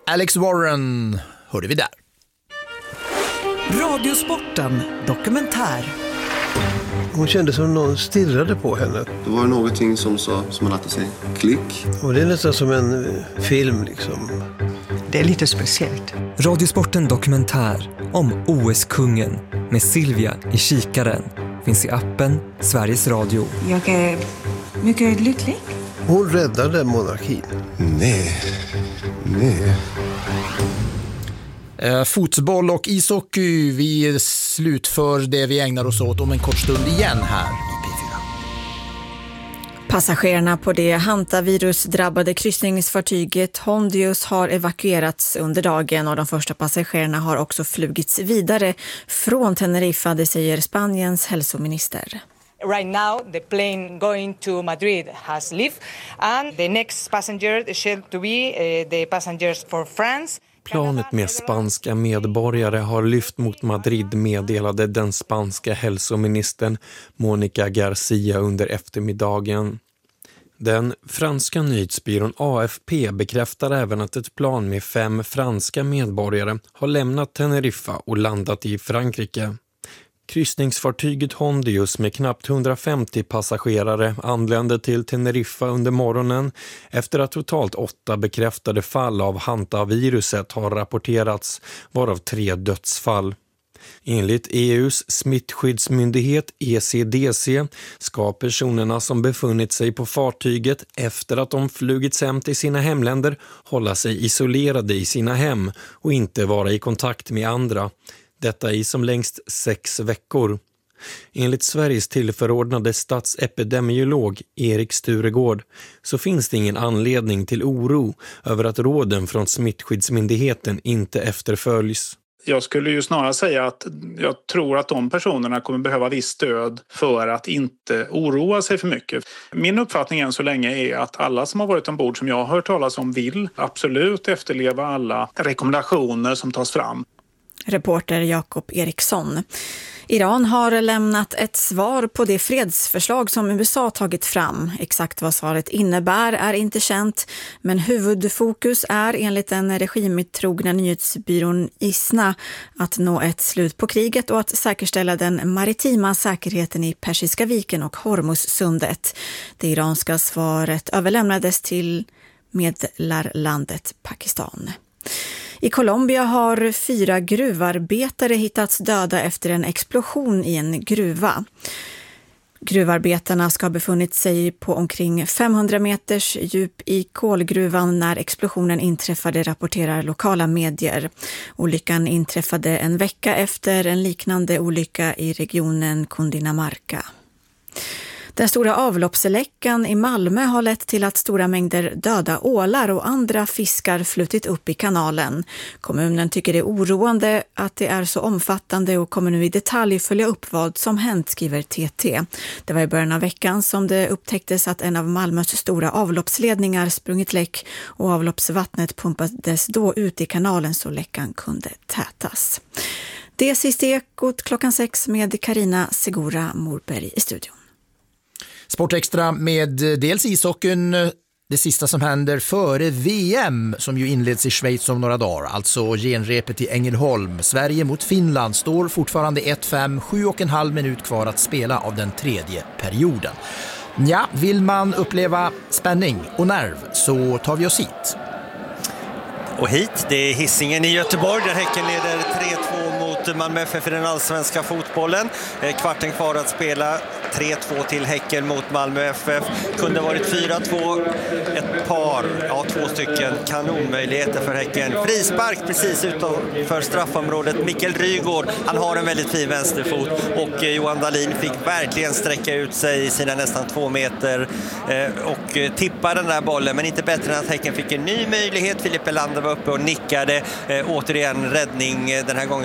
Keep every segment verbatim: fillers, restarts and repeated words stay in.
Alex Warren hörde vi där. Radiosporten dokumentär. Hon kände som någon stirrade på henne. Det var någonting som sa, som man alltid säger, klick. Och det är nästan som en film liksom. Det är lite speciellt. Radiosporten dokumentär om O S-kungen med Silvia i kikaren finns i appen Sveriges Radio. Jag är mycket lycklig. Hon räddade monarkin. Nej, nej. Eh, fotboll och ishockey, vi slutför det vi ägnar oss åt om en kort stund igen här i P fyra. Passagerarna på det hantavirusdrabbade kryssningsfartyget Hondius har evakuerats under dagen och de första passagerarna har också flugits vidare från Teneriffa, det säger Spaniens hälsominister. Right now, the plane going to Madrid has left, and the next passenger should to be uh, the passengers for France. Planet med spanska medborgare har lyft mot Madrid, meddelade den spanska hälsoministern Mónica García under eftermiddagen. Den franska nyhetsbyrån A F P bekräftar även att ett plan med fem franska medborgare har lämnat Teneriffa och landat i Frankrike. Kryssningsfartyget Hondius med knappt hundrafemtio passagerare anlände till Teneriffa under morgonen efter att totalt åtta bekräftade fall av hantaviruset har rapporterats, varav tre dödsfall. Enligt E U:s smittskyddsmyndighet E C D C ska personerna som befunnit sig på fartyget efter att de flugits hem till sina hemländer hålla sig isolerade i sina hem och inte vara i kontakt med andra. Detta i som längst sex veckor. Enligt Sveriges tillförordnade statsepidemiolog Erik Sturegård så finns det ingen anledning till oro över att råden från smittskyddsmyndigheten inte efterföljs. Jag skulle ju snarare säga att jag tror att de personerna kommer behöva viss stöd för att inte oroa sig för mycket. Min uppfattning än så länge är att alla som har varit ombord som jag har hört talas om vill absolut efterleva alla rekommendationer som tas fram. Reporter Jakob Eriksson. Iran har lämnat ett svar på det fredsförslag som U S A tagit fram. Exakt vad svaret innebär är inte känt, men huvudfokus är enligt den regimtrogna nyhetsbyrån ISNA att nå ett slut på kriget och att säkerställa den maritima säkerheten i Persiska viken och Hormuzsundet. Det iranska svaret överlämnades till medlarlandet Pakistan. I Colombia har fyra gruvarbetare hittats döda efter en explosion i en gruva. Gruvarbetarna ska ha befunnit sig på omkring femhundra meters djup i kolgruvan när explosionen inträffade, rapporterar lokala medier. Olyckan inträffade en vecka efter en liknande olycka i regionen Cundinamarca. Den stora avloppsläckan i Malmö har lett till att stora mängder döda ålar och andra fiskar flutit upp i kanalen. Kommunen tycker det är oroande att det är så omfattande och kommer nu i detalj följa upp vad som hänt, skriver T T. Det var i början av veckan som det upptäcktes att en av Malmös stora avloppsledningar sprungit läck och avloppsvattnet pumpades då ut i kanalen så läckan kunde tätas. Det är sista Ekot klockan sex med Karina Segura Morberg i studion. Sportextra med dels ishockeyn, det sista som händer före V M som ju inleds i Schweiz om några dagar, alltså genrepet i Ängelholm. Sverige mot Finland står fortfarande ett fem, sju och en halv minut kvar att spela av den tredje perioden. Ja, vill man uppleva spänning och nerv så tar vi oss hit. Och hit, det är Hisingen i Göteborg där Häcken leder tre två mot Malmö F F i den allsvenska fotbollen. Kvarten kvar att spela, tre två till Häcken mot Malmö F F. Kunde varit fyra två, ett par, ja två stycken kanonmöjligheter för Häcken. Frispark precis utanför straffområdet. Mikael Rygård, han har en väldigt fin vänsterfot och Johan Dahlin fick verkligen sträcka ut sig i sina nästan två meter och tippa den där bollen, men inte bättre än att Häcken fick en ny möjlighet. Filip Elander var uppe och nickade. Återigen räddning den här gången från en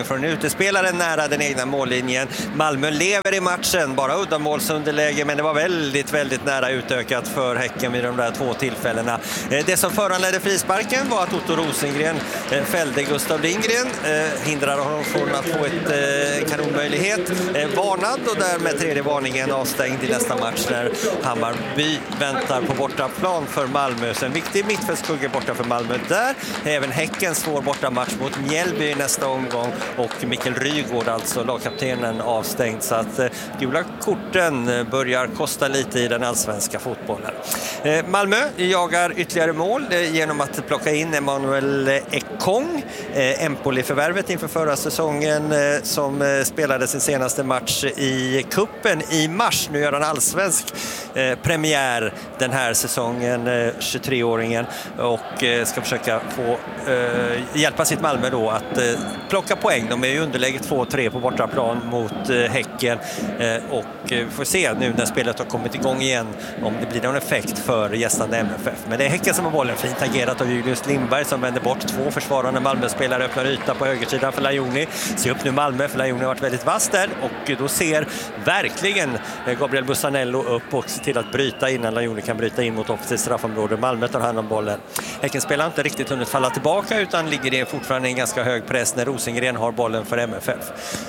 utespelaren nära den egna mållinjen. Malmö lever i matchen, bara uddamålsunderläge, men det var väldigt, väldigt nära utökat för Häcken vid de där två tillfällena. Det som föranledde frisparken var att Otto Rosengren fällde Gustav Lindgren, hindrade honom från att få ett kanonmöjlighet. Varnad och därmed tredje varningen avstängd i nästa match när Hammarby väntar på bortaplan för Malmö. Så en viktig mittfältskugge borta för Malmö där. Även Häcken svår borta match mot Mjällby i nästa omgång och Mikael Rygård, alltså lagkaptenen, avstängd. Så att eh, gula korten börjar kosta lite i den allsvenska fotbollen. Eh, Malmö jagar ytterligare mål eh, genom att plocka in Emmanuel Ekong, eh, Empoli-förvärvet inför förra säsongen eh, som eh, spelade sin senaste match i kuppen i mars. Nu gör han allsvensk eh, premiär den här säsongen, eh, tjugotre-åringen, och eh, ska försöka få eh, hjälpa sitt Malmö då att eh, plocka poäng. De är ju underläge två tre på bortaplan mot eh, Häcken eh, och eh, vi får se nu när spelet har kommit igång igen om det blir någon effekt för gästande M F F. Men det är Häcken som har bollen, fint agerat av Julius Lindberg som vänder bort två försvarande Malmö-spelare, öppnar yta på högersidan för Lajoni. Se upp nu Malmö, för Lajoni har varit väldigt vass där och då ser verkligen Gabriel Bussanello upp och ser till att bryta innan Lajoni kan bryta in mot offensivt straffområde. Malmö tar hand om bollen. Häcken spelar inte riktigt hunnit falla tillbaka utan ligger det fortfarande i en ganska hög press när Rosengren har bollen för M F F.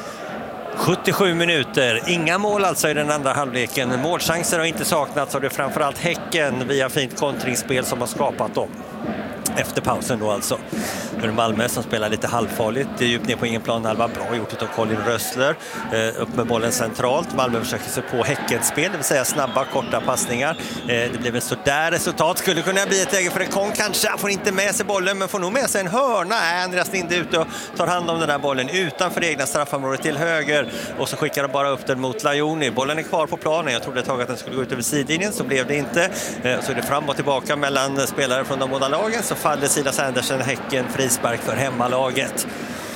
sjuttiosju minuter, inga mål alltså i den andra halvleken. Målchanser har inte saknats och det är framförallt Häcken via fint kontringsspel som har skapat dem. Efter pausen då alltså. För Malmö som spelar lite halvfarligt. Det är djupt ner på ingen plan. Alva bra gjort av Colin Rössler. Eh, upp med bollen centralt. Malmö försöker sig på Häckens spel. Det vill säga snabba, korta passningar. Eh, det blir väl så där resultat. Skulle kunna bli ett läge för Ekong kanske. Han får inte med sig bollen men får nog med sig en hörna. Äh, Andreas Linde ute och tar hand om den där bollen utanför det egna straffområdet till höger. Och så skickar de bara upp den mot Lajoni. Bollen är kvar på planen. Jag trodde ett tag att den skulle gå ut över sidlinjen. Så blev det inte. Eh, så är det fram och tillbaka mellan spelare från de båda lagen. Så faller Silas Andersen, Häcken, frispark för hemmalaget.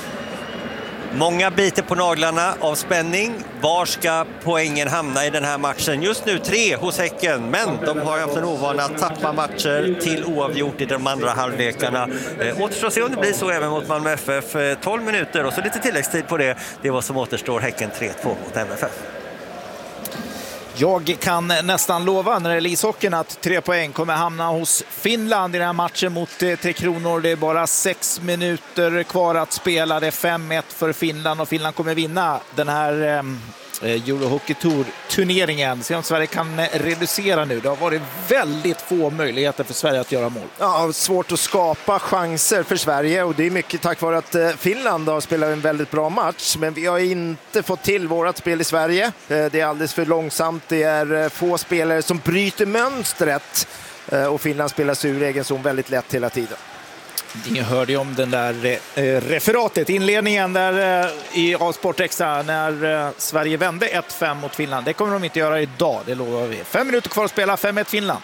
Många biter på naglarna av spänning. Var ska poängen hamna i den här matchen? Just nu tre hos Häcken, men de har haft en ovana att tappa matcher till oavgjort i de andra halvlekarna. Eh, återstår att se om det blir så även mot Malmö F F. Eh, tolv minuter och så lite tilläggstid på det. Det är vad som återstår. Häcken tre två mot M F F. Jag kan nästan lova när det är ishockeyn att tre poäng kommer hamna hos Finland i den här matchen mot Tre Kronor. Det är bara sex minuter kvar att spela. Det är fem ett för Finland och Finland kommer vinna den här eh, Eurohockey Tour-turneringen. Se om Sverige kan reducera nu. Det har varit väldigt få möjligheter för Sverige att göra mål. Ja, svårt att skapa chanser för Sverige och det är mycket tack vare att Finland har spelat en väldigt bra match. Men vi har inte fått till vårat spel i Sverige. Det är alldeles för långsamt. Det är få spelare som bryter mönstret och Finland spelar sig ur egen zon väldigt lätt hela tiden. Ni hörde om den där eh, referatet, inledningen där eh, i Sport Extra när eh, Sverige vände ett fem mot Finland. Det kommer de inte göra idag, det lovar vi. Fem minuter kvar att spela, fem ett Finland.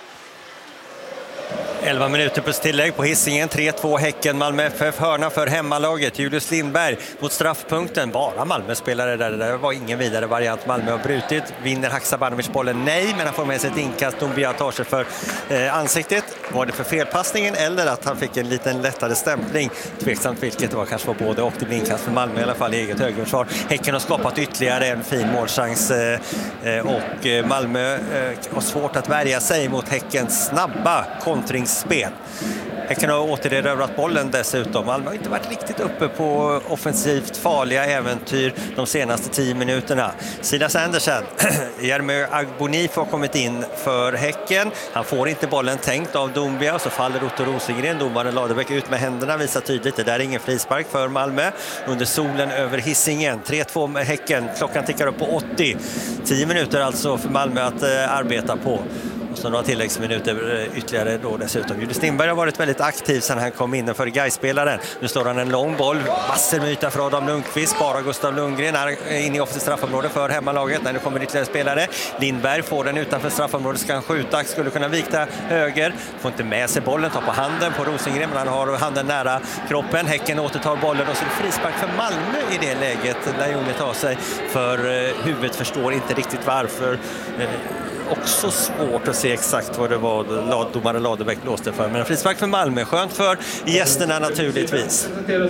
elva minuter plus tillägg på Hisingen, tre två Häcken, Malmö F F, hörna för hemmalaget. Julius Lindberg mot straffpunkten, bara Malmö-spelare där. Det där var ingen vidare variant. Malmö har brutit, vinner Haksabanovic bollen, nej, men han får med sig ett inkast. Dombia tar sig för eh, ansiktet. Var det för felpassningen eller att han fick en liten lättare stämpling? Tveksamt vilket, det var kanske var både och. Det blir inkast för Malmö i alla fall i eget högerförsvar. Häcken har skapat ytterligare en fin målchans eh, och eh, Malmö eh, har svårt att värja sig mot Häckens snabba kontrings spel. Häcken har återerövrat bollen dessutom. Malmö har inte varit riktigt uppe på offensivt farliga äventyr de senaste tio minuterna. Silas Andersen, Jeremy Agbonif har kommit in för Häcken. Han får inte bollen tänkt av Dombia och så faller Otto Rosengren. Domaren Ladebäck ut med händerna, visar tydligt. Det där är ingen frispark för Malmö. Under solen över Hisingen. tre två med Häcken. Klockan tickar upp på åttio. tio minuter alltså för Malmö att eh, arbeta på. Så några tilläggsminuter ytterligare då dessutom. Julius Lindberg har varit väldigt aktiv sedan han kom in för Gais-spelaren. Nu står han en lång boll, massor med yta för Adam Lundqvist. Bara Gustav Lundgren är inne i offensivt straffområde för hemmalaget. När det kommer ytterligare spelare. Lindberg får den utanför straffområdet, ska han skjuta, skulle kunna vikta höger. Får inte med sig bollen, tar på handen på Rosengren, men han har handen nära kroppen. Häcken återtar bollen och så är det frispark för Malmö i det läget. Lajoni tar sig för huvudet, förstår inte riktigt varför. också svårt att se exakt vad det var domare Ladebäck låste för. Men en frispark för Malmö, skönt för gästerna naturligtvis.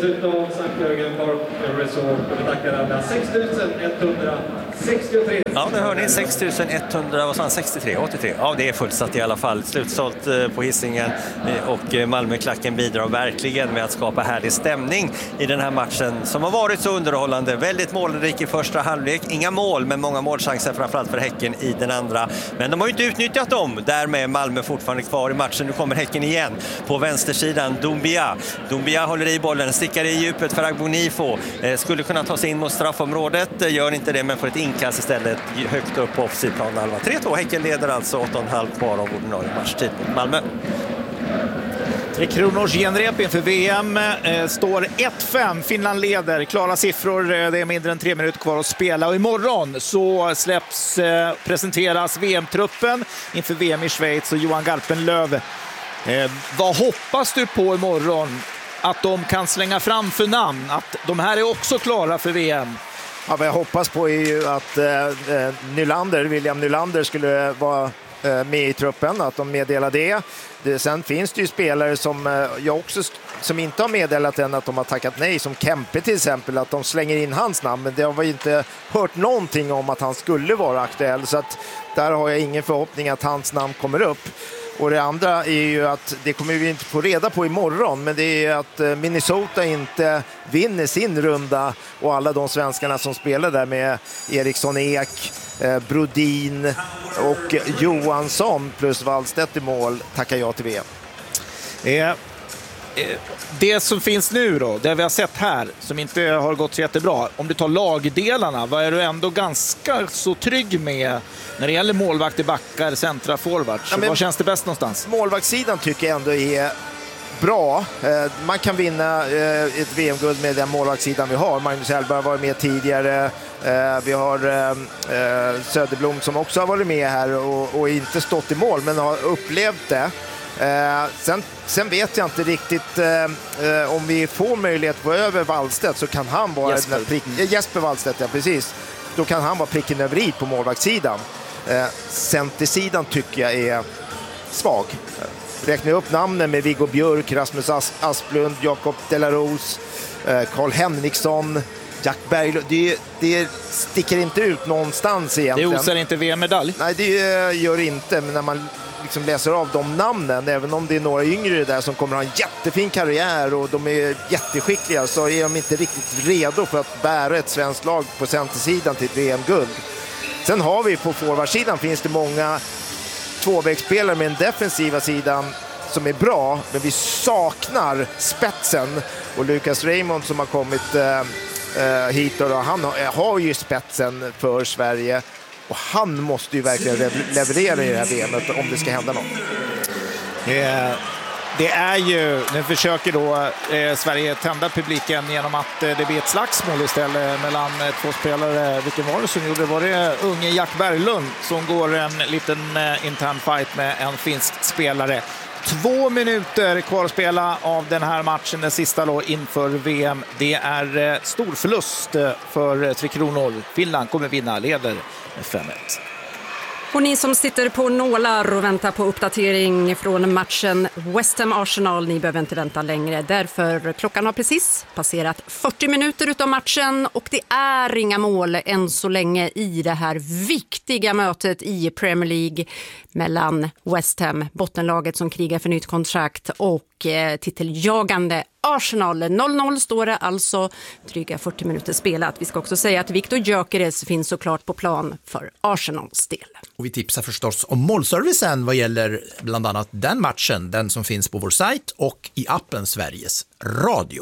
Ja, det hör ni, sex tusen etthundrasextiotre, åttiotre. Ja, det är fullsatt i alla fall. Slutsålt på Hisingen, och Malmöklacken bidrar verkligen med att skapa härlig stämning i den här matchen som har varit så underhållande. Väldigt målrik i första halvlek. Inga mål, men många målchanser framförallt för Häcken i den andra. Men de har ju inte utnyttjat dem. Därmed är Malmö fortfarande kvar i matchen. Nu kommer Häcken igen på vänstersidan. Doumbia. Doumbia håller i bollen, stickar i djupet för Agbonifo. Eh, skulle kunna ta sig in mot straffområdet. Gör inte det, men får ett inkast istället högt upp på offsidplan halva. tre två. Häcken leder alltså åtta och en halv kvar av ordinarie matchtid mot Malmö. Tre Kronors genrep inför V M eh, står ett fem. Finland leder. Klara siffror. Eh, det är mindre än tre minuter kvar att spela. Och imorgon så släpps, eh, presenteras V M-truppen inför V M i Schweiz och Johan Garpenlöv. Eh, vad hoppas du på imorgon? Att de kan slänga fram för namn? Att de här är också klara för V M? Ja, vad jag hoppas på är ju att eh, Nylander, William Nylander skulle vara eh, med i truppen, att de meddelar det. det. Sen finns det ju spelare som eh, jag också som inte har meddelat än att de har tackat nej, som Kempe till exempel, att de slänger in hans namn, men det har vi inte hört någonting om att han skulle vara aktuell, så att där har jag ingen förhoppning att hans namn kommer upp. Och det andra är ju att, det kommer vi inte få reda på imorgon, men det är att Minnesota inte vinner sin runda, och alla de svenskarna som spelar där med Eriksson Ek, eh, Brodin och Johansson plus Wallstedt i mål tackar jag till V M. Eh, eh, det som finns nu då, det vi har sett här som inte har gått så jättebra, om du tar lagdelarna, vad är du ändå ganska så trygg med när det gäller målvakter, backar, centra, forwards? Ja, vad känns det bäst någonstans? Målvaktssidan tycker jag ändå är bra. Man kan vinna ett V M-guld med den målvaktssidan vi har. Magnus Hellberg var med tidigare. Vi har Söderblom som också har varit med här och, och inte stått i mål, men har upplevt det. Sen, sen vet jag inte riktigt om vi får möjlighet att gå över Wallstedt, så kan han vara Jesper, prick, Jesper Wallstedt, ja precis. Då kan han vara pricken över i på målvaktssidan. Centersidan tycker jag är svag. Räknar upp namnen med Viggo Björk, Rasmus As- Asplund, Jakob Delaros, eh, Carl Henriksson, Jack Berglund. Det, det sticker inte ut någonstans egentligen. Det osar inte V M-medalj? Nej, det gör inte. Men när man liksom läser av de namnen, även om det är några yngre där som kommer ha en jättefin karriär och de är jätteskickliga, så är de inte riktigt redo för att bära ett svenskt lag på centersidan till V M-guld. Sen har vi på forwardsidan finns det många tvåvägsspelare med en defensiva sidan som är bra, men vi saknar spetsen, och Lucas Raymond som har kommit eh, hit och då, han har, har ju spetsen för Sverige, och han måste ju verkligen leverera i det här V M:et om det ska hända något. Yeah. Det är ju, nu försöker då eh, Sverige tända publiken genom att eh, det blir ett slagsmål istället mellan eh, två spelare. Vilken var det som gjorde? Var det unge Jack Berglund som går en liten eh, intern fight med en finsk spelare? Två minuter kvar att spela av den här matchen, den sista då inför V M. Det är eh, stor förlust eh, för eh, Tre Kronor. Finland kommer vinna, leder med fem ett. Och ni som sitter på nålar och väntar på uppdatering från matchen West Ham Arsenal, ni behöver inte vänta längre. Därför klockan har precis passerat fyrtio minuter utav matchen och det är inga mål än så länge i det här viktiga mötet i Premier League mellan West Ham, bottenlaget som krigar för nytt kontrakt, och eh, titeljagande Arsenal. noll noll står det alltså, dryga fyrtio minuter spelat. Vi ska också säga att Victor Gyökeres finns såklart på plan för Arsenals del. Och vi tipsar förstås om målservicen vad gäller bland annat den matchen, den som finns på vår sajt och i appen Sveriges Radio.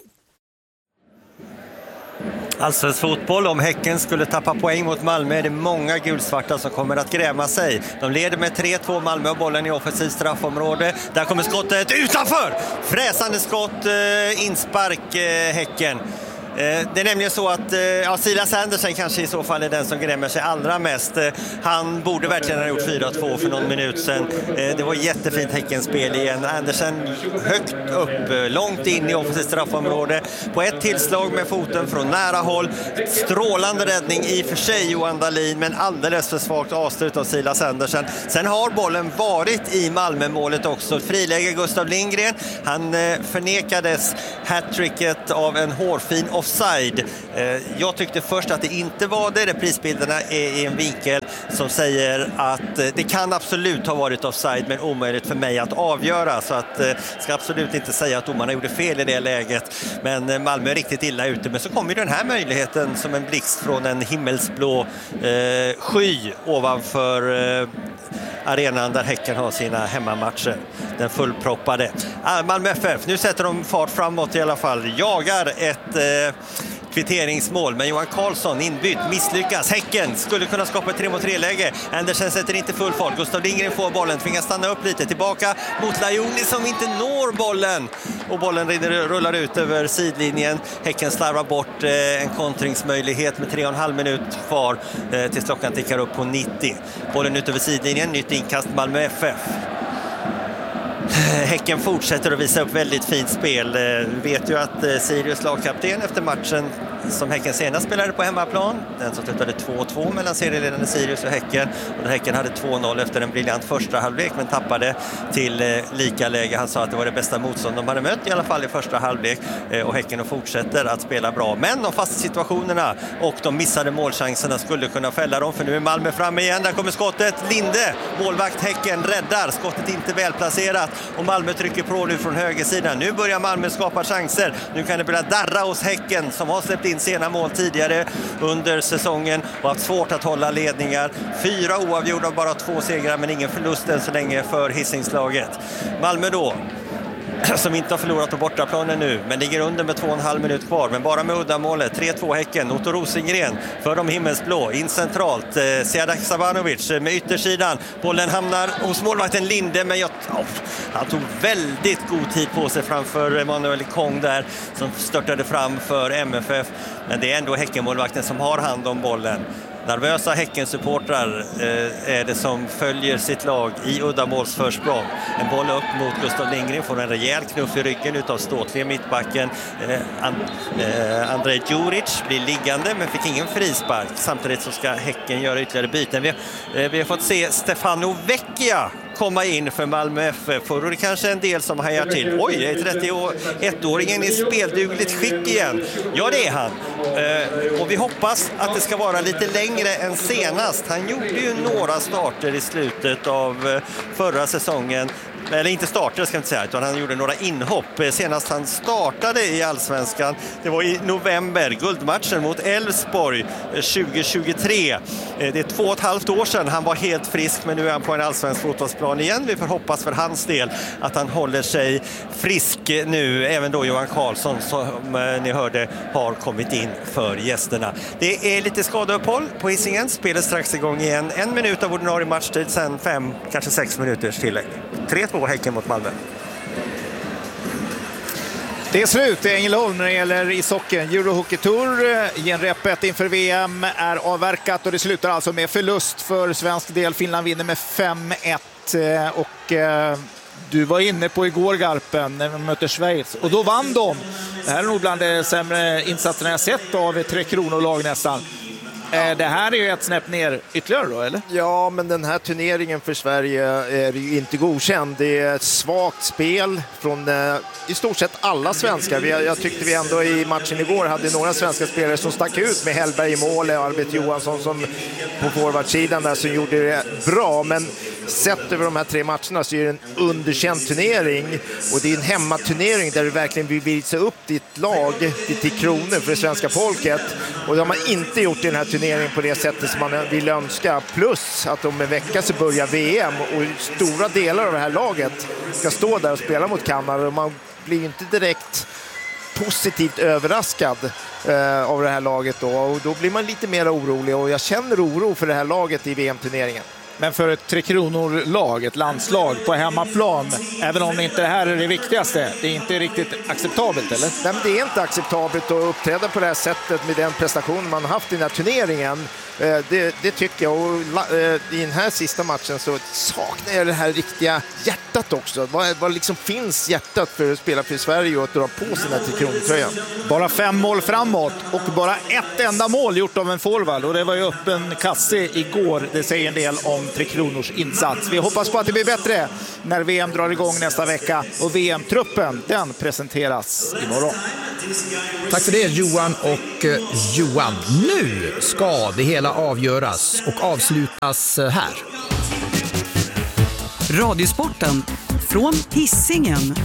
Allsvensk fotboll, om Häcken skulle tappa poäng mot Malmö är det många gulsvarta som kommer att gräma sig. De leder med tre två, Malmö och bollen i offensiv straffområde. Där kommer skottet utanför! Fräsande skott, eh, inspark eh, Häcken. Det är nämligen så att ja, Silas Andersen kanske i så fall är den som grämmer sig allra mest. Han borde verkligen ha gjort fyra två för någon minut sedan. Det var jättefint Häckenspel igen. Andersen högt upp, långt in i offensivt straffområde. På ett tillslag med foten från nära håll. Strålande räddning i för sig Johan Dahlin, men alldeles för svagt avslut av Silas Andersen. Sen har bollen varit i Malmö-målet också. Friläge Gustav Lindgren. Han förnekades hattricket av en hårfin offside. Jag tyckte först att det inte var det. Reprisbilderna är i en vinkel som säger att det kan absolut ha varit offside, men omöjligt för mig att avgöra. Så att ska absolut inte säga att domarna gjorde fel i det läget. Men Malmö är riktigt illa ute. Men så kommer den här möjligheten som en blixt från en himmelsblå eh, sky ovanför eh, arenan där Häcken har sina hemmamatcher. Den fullproppade. Ah, Malmö F F, nu sätter de fart framåt i alla fall. Jagar ett eh, kvitteringsmål, men Johan Karlsson inbytt, misslyckas. Häcken skulle kunna skapa ett tre mot tre-läge. Andersen sätter inte full fart. Gustav Lindgren får bollen, tvingas stanna upp lite. Tillbaka mot Lajoni som inte når bollen. Och bollen rullar ut över sidlinjen. Häcken slarvar bort eh, en kontringsmöjlighet med tre och en halv minut kvar eh, tills klockan tickar upp på nittio. Bollen ut över sidlinjen, nytt inkast Malmö F F. Häcken fortsätter att visa upp väldigt fint spel. Vi vet ju att Sirius lagkapten efter matchen som Häcken senast spelade på hemmaplan, den som slutade två två mellan serieledande Sirius och Häcken, och Häcken hade två noll efter en briljant första halvlek men tappade till lika läge. Han sa att det var det bästa motstånd de hade mött i alla fall i första halvlek, och Häcken fortsätter att spela bra. Men de fasta situationerna och de missade målchanserna skulle kunna fälla dem, för nu är Malmö framme igen. Där kommer skottet. Linde, målvakt Häcken, räddar. Skottet inte välplacerat och Malmö trycker på nu från högersidan. Nu börjar Malmö skapa chanser. Nu kan det börja darra hos Häcken som har släppt in sena mål tidigare under säsongen och haft svårt att hålla ledningar. Fyra oavgjorda, bara två segrar, men ingen förlust än så länge för Hisingslaget. Malmö då, som inte har förlorat på bortaplanen nu, men ligger under med två och en halv minut kvar, men bara med uddamålet. tre två Häcken. Otto Rosengren för de himmelsblå in centralt. eh, Seadak Sabanovic med yttersidan. Bollen hamnar hos målvakten Linde, men jag, oh, han tog väldigt god tid på sig framför Emanuel Kong där, som störtade fram för M F F, men det är ändå Häckenmålvakten som har hand om bollen. Nervösa Häckensupportrar eh, är det som följer sitt lag i uddamålsförsprång. En boll upp mot Gustav Lindgren, får en rejäl knuff i ryggen utav ståtliga mittbacken. Eh, And, eh, Andrej Djuric blir liggande men fick ingen frispark. Samtidigt så ska Häcken göra ytterligare byten. Vi, eh, vi har fått se Stefano Vecchia komma in för Malmö F F, och det är kanske en del som hajar till. Oj, är trettioettåringen i speldugligt skick igen? Ja, det är han. Eh, och vi hoppas att det ska vara lite längre än senast. Han gjorde ju några starter i slutet av eh, förra säsongen. Eller inte startade ska jag inte säga, utan han gjorde några inhopp. Senast han startade i Allsvenskan, det var i november, guldmatchen mot Elfsborg tjugo tjugotre. Det är två och ett halvt år sedan han var helt frisk, men nu är han på en allsvensk fotbollsplan igen. Vi får hoppas för hans del att han håller sig frisk nu. Även då Johan Karlsson, som ni hörde, har kommit in för gästerna. Det är lite skadeuppehåll på Hisingen. Spelet strax igång igen. En minut av ordinarie matchtid, sen fem, kanske sex minuters tillägg. tre två Häcken mot Malmö. Det är slut i Ängelholm när det gäller ishockeyn. Eurohockey Tour, genrepet inför V M är avverkat och det slutar alltså med förlust för svensk del. Finland vinner med fem ett och eh, du var inne på igår, Garpen, när de möter Schweiz, och då vann de. Det här är nog bland de sämre insatserna jag sett av Tre Kronor-lag nästan. Det här är ju ett snäpp ner ytterligare då, eller? Ja, men den här turneringen för Sverige är ju inte godkänd. Det är ett svagt spel från eh, i stort sett alla svenskar. Vi, jag tyckte vi ändå i matchen igår hade några svenska spelare som stack ut, med Hellberg i mål och Albert Johansson som på forwardsidan där som gjorde det bra. Men sett över de här tre matcherna så är det en underkänd turnering, och det är en hemmaturnering där du verkligen vill visa upp ditt lag till, till kronor för det svenska folket, och det har man inte gjort i den här turneringen på det sättet som man vill önska. Plus att om en vecka så börjar V M och stora delar av det här laget ska stå där och spela mot Kanada, och man blir inte direkt positivt överraskad eh, av det här laget då, och då blir man lite mer orolig, och jag känner oro för det här laget i V M-turneringen. Men för ett Tre Kronor-lag, ett landslag på hemmaplan, även om inte det här är det viktigaste, det är inte riktigt acceptabelt, eller? Nej, men det är inte acceptabelt att uppträda på det här sättet med den prestation man har haft i den här turneringen. Det, det tycker jag. Och i den här sista matchen så saknar jag det här riktiga hjärtat också. Vad, vad liksom finns hjärtat för att spela för Sverige och att dra på sina Tre Kronor-tröjan? Bara fem mål framåt och bara ett enda mål gjort av en forward. Och det var ju öppen kasse igår. Det säger en del om Tre Kronors insats. Vi hoppas på att det blir bättre när V M drar igång nästa vecka. Och V M-truppen, den presenteras imorgon. Tack för det Johan och eh, Johan. Nu ska det hela avgöras och avslutas här. Radiosporten från Hisingen.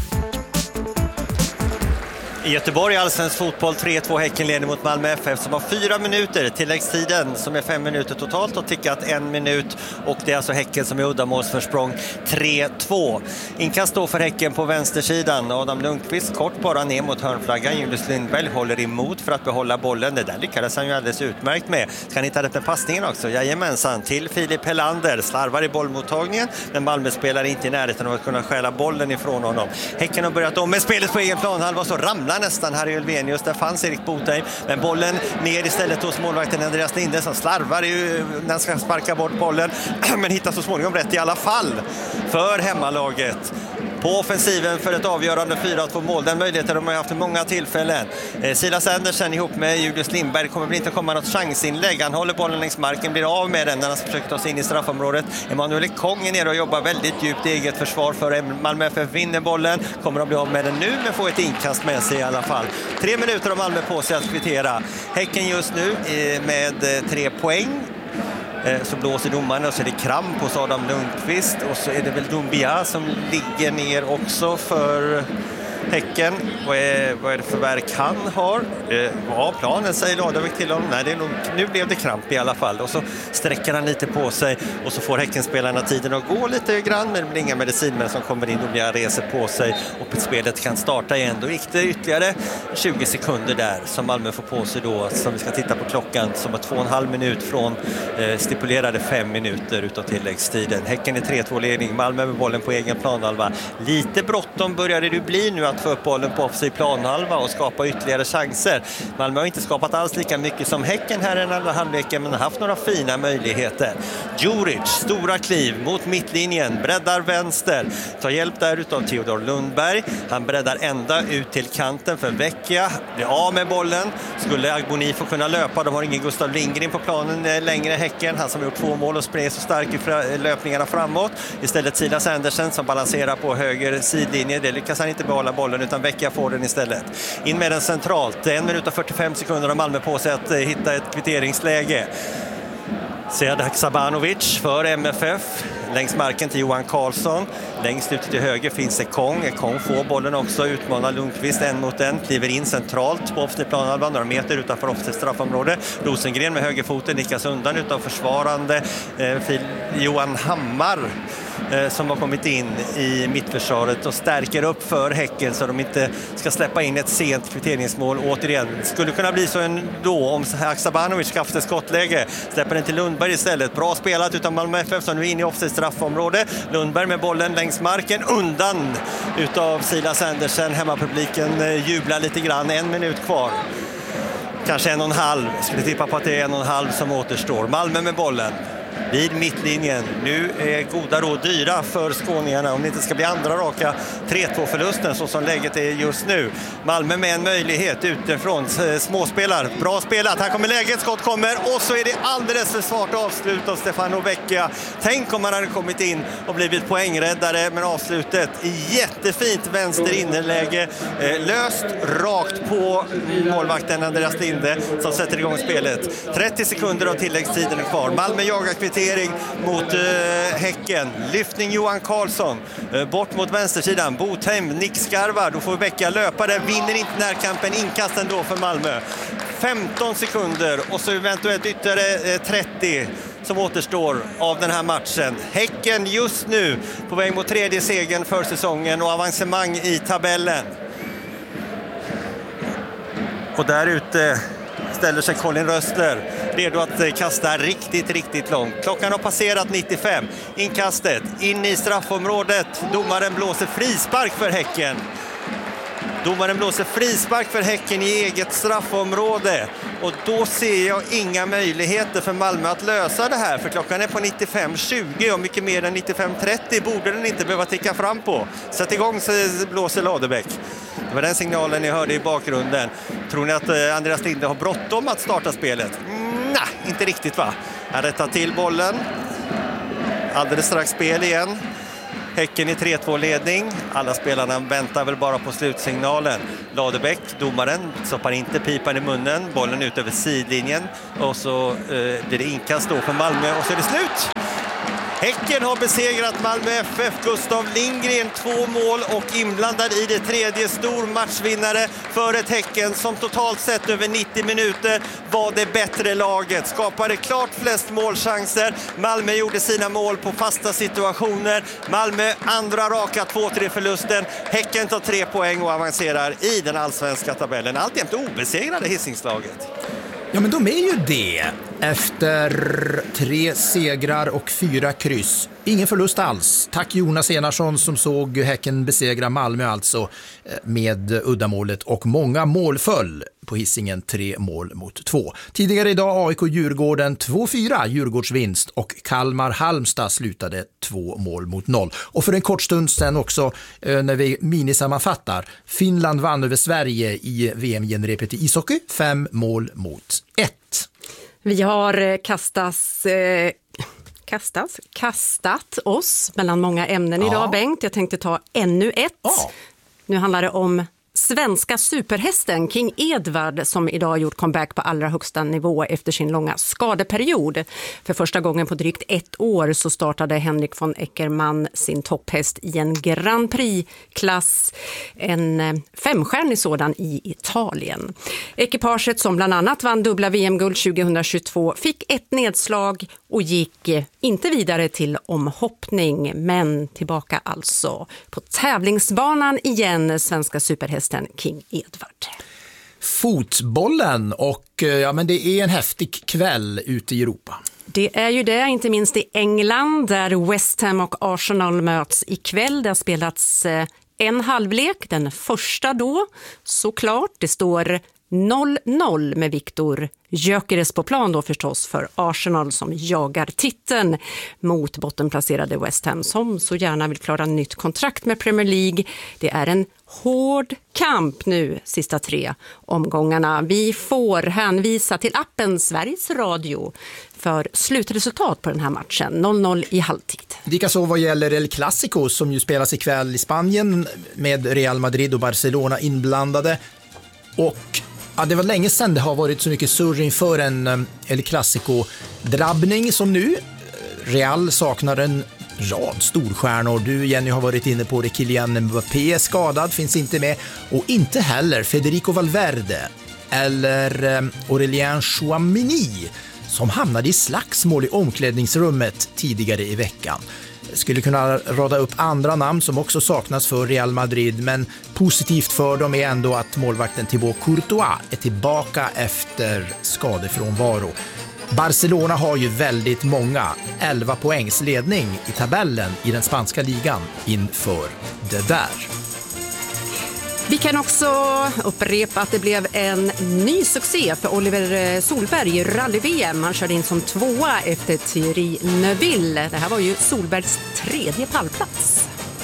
I Göteborg allsvensk fotboll tre två Häcken leder mot Malmö F F som har fyra minuter. Tilläggstiden som är fem minuter totalt och tickat en minut. Och det är alltså Häcken som är uddamålsförsprång tre två. Inkast då för Häcken på vänstersidan. Adam Lundqvist kort bara ner mot hörnflaggan. Julius Lindberg håller emot för att behålla bollen. Det där lyckades han ju alldeles utmärkt med. Ska han hitta rätt med passningen också? Jajamensan. Till Filip Helander. Slarvar i bollmottagningen. Men Malmö spelar inte i närheten av att kunna stjäla bollen ifrån honom. Häcken har börjat om med spelet på egen planhalva så ramlar nästan Harry Ulvenius. Där fanns Erik Botheim. Men bollen ner istället hos målvakten Andreas Linde som slarvar ju när han ska sparka bort bollen. Men hittar så småningom rätt i alla fall för hemmalaget. På offensiven för ett avgörande fyra två mål. Den möjligheten har man haft i många tillfällen. Eh, Silas Andersen ihop med Julius Lindberg kommer väl inte komma något chansinlägg. Han håller bollen längs marken, blir av med den när han försöker ta sig in i straffområdet. Emanuel Ekong är nere och jobbar väldigt djupt i eget försvar för Malmö F F vinner bollen. Kommer att bli av med den nu men får ett inkast med sig i alla fall. Tre minuter har Malmö på sig att kvittera. Häcken just nu eh, med eh, tre poäng. Så blåser domaren och så är det kramp hos Adam Lundqvist och så är det väl Dumbia som ligger ner också för Häcken. Vad är, vad är det för verk han har? Ja, planen säger Ladevik till honom. Nej, det är nog, nu blev det kramp i alla fall. Och så sträcker han lite på sig och så får Häckenspelarna tiden att gå lite grann. Men det blir inga medicinmän som kommer in och blir reser på sig. Och spelet kan starta igen. Då gick det ytterligare tjugo sekunder där som Malmö får på sig då. Som vi ska titta på klockan som är två och en halv minut från eh, stipulerade fem minuter utav tilläggstiden. Häcken är tre två ledning. Malmö med bollen på egen planhalva. Lite bråttom började det bli nu att få upp bollen på offensiv planhalva och skapa ytterligare chanser. Malmö har inte skapat alls lika mycket som Häcken här i den andra halvleken men har haft några fina möjligheter. Djuric, stora kliv mot mittlinjen, breddar vänster. Tar hjälp där utav Theodor Lundberg. Han breddar ända ut till kanten för Vecchia. Blir av med bollen. Skulle Agboni få kunna löpa. De har ingen Gustav Lindgren på planen längre Häcken. Han som har gjort två mål och spred så stark i löpningarna framåt. Istället Silas Andersen som balanserar på höger sidlinje. Det lyckas han inte behålla bollen utan Vecchia får den istället. In med den centralt. En minut och fyrtiofem sekunder har Malmö på sig att hitta ett kvitteringsläge. Sead Haksabanovic för M F F. Längs marken till Johan Karlsson. Längst ut till höger finns Ekong. Ekong får bollen också, utmanar Lundqvist en mot en. Kliver in centralt på offensiv planhalvan, några meter utanför offensiv straffområde. Rosengren med högerfoten nickas undan utav försvarande eh, Johan Hammar eh, som har kommit in i mittförsvaret och stärker upp för Häcken så de inte ska släppa in ett sent kvitteringsmål. Återigen, skulle kunna bli så ändå om Haksabanovic ska få ett skottläge. Släpper den till Lundberg istället. Bra spelat utan Malmö F F som nu är inne i offensiv straffområde. Lundberg med bollen längs marken undan utav Silas Andersen. Hemmapubliken jublar lite grann. En minut kvar. Kanske en och en halv. Skulle tippa på att det är en och en halv som återstår. Malmö med bollen vid mittlinjen. Nu är goda råd dyra för skåningarna om det inte ska bli andra raka tre två förlusten så som läget är just nu. Malmö med en möjlighet utifrån. Småspelar, bra spelat. Här kommer läget, skott kommer och så är det alldeles för svårt avslut av Stefano Vecchia. Tänk om han hade kommit in och blivit poängräddare, men avslutet jättefint vänster innerläge. Löst rakt på målvakten Andreas Linde som sätter igång spelet. trettio sekunder av tilläggstiden kvar. Malmö jagar kvittering mot uh, Häcken. Lyftning Johan Karlsson. Uh, bort mot vänstersidan. Botheim, nickskarvar. Då får Vecchia löpa där. Vinner inte närkampen. Inkasten då för Malmö. femton sekunder och så eventuellt ytterligare uh, trettio som återstår av den här matchen. Häcken just nu på väg mot tredje segern för säsongen och avancemang i tabellen. Och där ute ställer sig Colin Rössler redo att kasta riktigt, riktigt långt. Klockan har passerat nittiofem. Inkastet in i straffområdet. Domaren blåser frispark för Häcken. Domaren blåser frispark för Häcken i eget straffområde. Och då ser jag inga möjligheter för Malmö att lösa det här. För klockan är på nittiofem tjugo och mycket mer än nittiofem trettio borde den inte behöva ticka fram på. Sätt igång så blåser Ladebäck. Det var den signalen ni hörde i bakgrunden. Tror ni att Andreas Linde har bråttom att starta spelet? Nej, inte riktigt va? Han rättar till bollen. Alldeles strax spel igen. Häcken i tre två-ledning. Alla spelarna väntar väl bara på slutsignalen. Ladebäck, domaren, stoppar inte pipan i munnen. Bollen ut över sidlinjen. Och så eh, blir det inkast då för Malmö. Och så är det slut! Häcken har besegrat Malmö F F. Gustav Lindgren, två mål och inblandad i det tredje, stor matchvinnare för ett Häcken som totalt sett över nittio minuter var det bättre laget. Skapade klart flest målchanser. Malmö gjorde sina mål på fasta situationer. Malmö andra raka två tre förlusten. Häcken tar tre poäng och avancerar i den allsvenska tabellen. Alltjämt obesegrade Hisingslaget. Ja, men de är ju det efter tre segrar och fyra kryss. Ingen förlust alls. Tack Jonas Enarsson som såg Häcken besegra Malmö alltså med uddamålet och många målföll på Hisingen, tre mål mot två. Tidigare idag A I K Djurgården två fyra Djurgårdsvinst och Kalmar Halmstad slutade två mål mot noll. Och för en kort stund sedan också när vi minisammanfattar, Finland vann över Sverige i V M-genrepet i ishockey, fem mål mot ett. Vi har kastats... Eh... Kastas, kastat oss mellan många ämnen idag, ja. Bengt. Jag tänkte ta ännu ett. Ja. Nu handlar det om svenska superhästen King Edward som idag gjort comeback på allra högsta nivå efter sin långa skadeperiod. För första gången på drygt ett år så startade Henrik von Eckermann sin topphäst i en Grand Prix-klass, en femstjärnig sådan i Italien. Ekipaget som bland annat vann dubbla V M-guld tjugohundratjugotvå fick ett nedslag och gick inte vidare till omhoppning, men tillbaka alltså på tävlingsbanan igen, svenska superhästen King Edward. Fotbollen och ja, men det är en häftig kväll ute i Europa. Det är ju det, inte minst i England där West Ham och Arsenal möts ikväll. Det har spelats en halvlek, den första då, såklart. Det står noll noll med Viktor Gyökeres på plan då förstås för Arsenal som jagar titeln mot bottenplacerade West Ham som så gärna vill klara nytt kontrakt med Premier League. Det är en hård kamp nu, sista tre omgångarna. Vi får hänvisa till appen Sveriges Radio för slutresultat på den här matchen, noll noll i halvtid. Likaså vad gäller El Clasico som ju spelas ikväll i Spanien med Real Madrid och Barcelona inblandade. Och ja, det var länge sedan det har varit så mycket surr inför en El Clasico-drabbning som nu. Real saknar en rad storstjärnor. Du, Jenny, har varit inne på det. Kylian Mbappé är skadad, finns inte med. Och inte heller Federico Valverde eller Aurélien Tchouameni som hamnade i slagsmål i omklädningsrummet tidigare i veckan. Skulle kunna rada upp andra namn som också saknas för Real Madrid, men positivt för dem är ändå att målvakten Thibaut Courtois är tillbaka efter skadefrånvaro. Barcelona har ju väldigt många, elva poängs ledning i tabellen i den spanska ligan inför det där. Vi kan också upprepa att det blev en ny succé för Oliver Solberg i rally-V M. Han körde in som tvåa efter Thierry Neuville. Det här var ju Solbergs tredje pallplats.